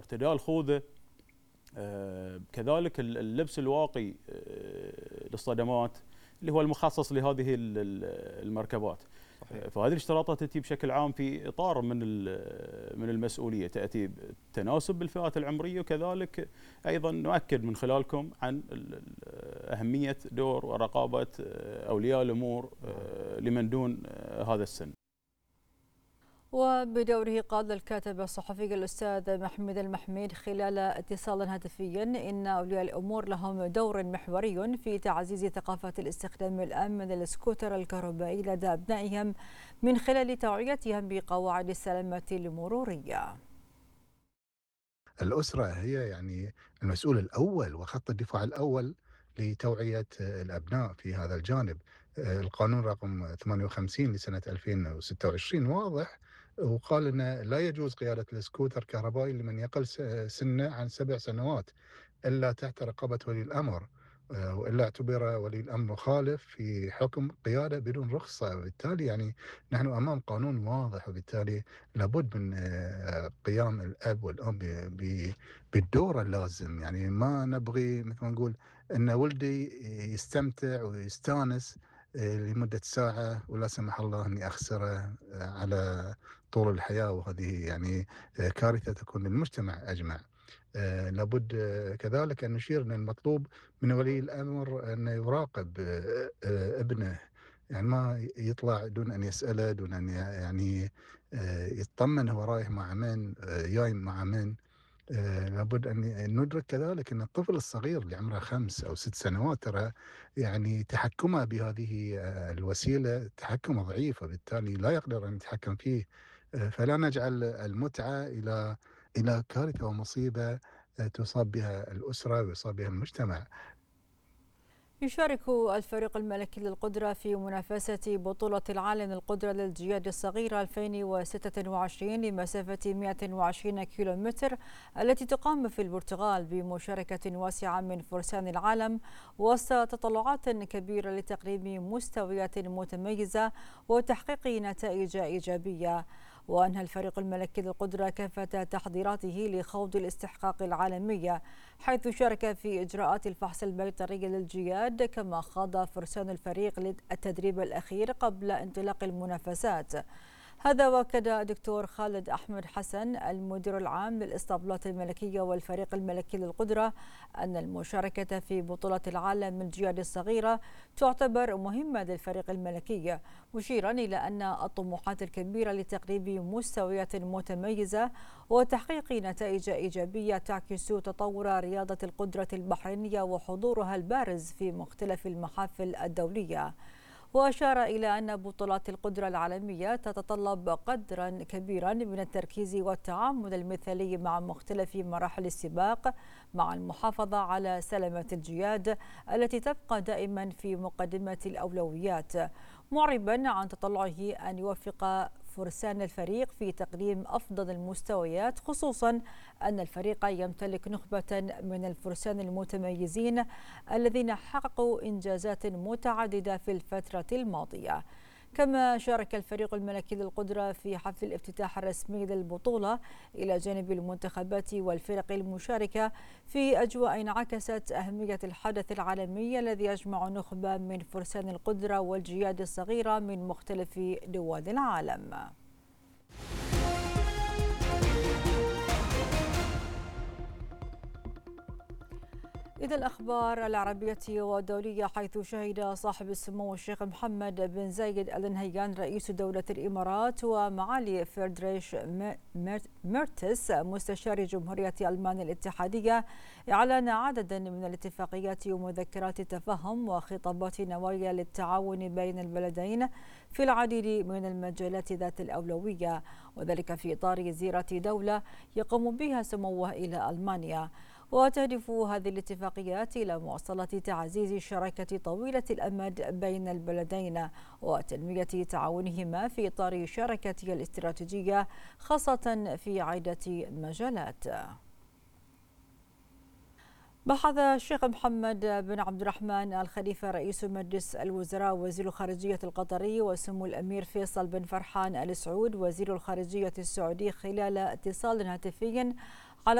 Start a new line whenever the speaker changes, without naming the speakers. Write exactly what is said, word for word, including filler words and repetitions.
ارتداء الخوذة، كذلك اللبس الواقي للصدمات اللي هو المخصص لهذه المركبات. صحيح. فهذه الاشتراطات تأتي بشكل عام في إطار من من المسؤولية، تأتي بتناسب بالفئات العمرية، وكذلك أيضا نؤكد من خلالكم عن أهمية دور ورقابة أولياء الأمور لمن دون هذا السن.
وبدوره قال الكاتب الصحفي الأستاذ محمد المحميد خلال اتصال هاتفي إن أولياء الأمور لهم دور محوري في تعزيز ثقافة الاستخدام الآمن للسكوتر الكهربائي لدى أبنائهم من خلال توعيتهم بقواعد السلامة المرورية.
الأسرة هي يعني المسؤول الأول وخط الدفاع الأول لتوعية الأبناء في هذا الجانب. القانون رقم ثمانية وخمسين لسنة ألفين وستة وعشرين واضح، وقال أن لا يجوز قيادة السكوتر الكهربائي لمن يقل سنه عن سبع سنوات إلا تحت رقابة ولي الأمر، وإلا اعتبر ولي الأمر مخالف في حكم قيادة بدون رخصة. وبالتالي يعني نحن أمام قانون واضح، وبالتالي لابد من قيام الأب والأم بالدور اللازم. يعني ما نبغي مثل ما نقول أن ولدي يستمتع ويستانس لمدة ساعة ولا سمح الله أني أخسره على طول الحياة، وهذه يعني كارثة تكون للمجتمع أجمع. آه لابد آه كذلك أن نشير أن المطلوب من ولي الأمر أن يراقب آه آه ابنه، يعني ما يطلع دون أن يسأله، دون أن يعني آه يطمن هو رايح مع من، آه جاي مع من. آه لابد أن ندرك كذلك أن الطفل الصغير اللي عمره خمس أو ست سنوات ترى يعني تحكمه بهذه آه الوسيلة تحكم ضعيف، وبالتالي لا يقدر أن يتحكم فيه. آه فلا نجعل المتعة إلى إلى كارثة ومصيبة تصاب بها الأسرة ويصاب بها المجتمع.
يشارك الفريق الملكي للقدرة في منافسة بطولة العالم للقدرة للجياد الصغيرة ألفين وستة وعشرين لمسافة مئة وعشرين كيلومتر التي تقام في البرتغال بمشاركة واسعة من فرسان العالم وسط تطلعات كبيرة لتقديم مستويات متميزة وتحقيق نتائج إيجابية. وأنهى الفريق الملكي للقدرة كافة تحضيراته لخوض الاستحقاق العالمية، حيث شارك في إجراءات الفحص البيطري للجياد، كما خاض فرسان الفريق للتدريب الأخير قبل انطلاق المنافسات. هذا وأكد الدكتور خالد أحمد حسن المدير العام للإسطبلات الملكية والفريق الملكي للقدرة أن المشاركة في بطولة العالم للجياد الصغيرة تعتبر مهمة للفريق الملكي، مشيرا إلى أن الطموحات الكبيرة لتقديم مستويات متميزة وتحقيق نتائج إيجابية تعكس تطور رياضة القدرة البحرينية وحضورها البارز في مختلف المحافل الدولية. وأشار إلى أن بطولات القدرة العالمية تتطلب قدرا كبيرا من التركيز والتعامل المثالي مع مختلف مراحل السباق، مع المحافظة على سلامة الجياد التي تبقى دائما في مقدمة الأولويات، معربا عن تطلعه أن يوفق فرسان الفريق في تقديم أفضل المستويات، خصوصا أن الفريق يمتلك نخبة من الفرسان المتميزين الذين حققوا إنجازات متعددة في الفترة الماضية. كما شارك الفريق الملكي للقدرة في حفل الافتتاح الرسمي للبطولة إلى جانب المنتخبات والفرق المشاركة في أجواء انعكست أهمية الحدث العالمي الذي يجمع نخبة من فرسان القدرة والجياد الصغيرة من مختلف دول العالم. إذا الأخبار العربية والدولية، حيث شهد صاحب السمو الشيخ محمد بن زايد آل نهيان رئيس دولة الإمارات ومعالي فردريش ميرتس مستشار جمهورية ألمانيا الاتحادية إعلان عدد من الاتفاقيات ومذكرات التفاهم وخطابات نوايا للتعاون بين البلدين في العديد من المجالات ذات الأولوية، وذلك في إطار زيارة دولة يقوم بها سموه إلى ألمانيا. وتهدف هذه الاتفاقيات إلى مواصلة تعزيز الشراكة طويلة الأمد بين البلدين وتنمية تعاونهما في إطار شراكته الاستراتيجية، خاصة في عدة مجالات. بحث الشيخ محمد بن عبد الرحمن الخليفة رئيس مجلس الوزراء وزير الخارجية القطري وسمو الأمير فيصل بن فرحان آل سعود وزير الخارجية السعودي خلال اتصال هاتفي